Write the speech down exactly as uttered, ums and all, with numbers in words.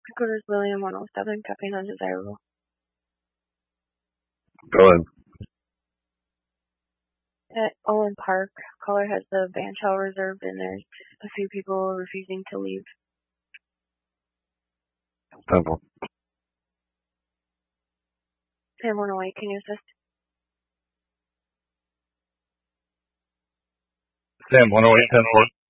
Headquarters William one oh seven, copying undesirable. Go ahead. At Owen Park, caller has the van shell reserved and there's a few people refusing to leave. Temple. Sam one oh eight, can you assist? Sam one oh eight, ten four.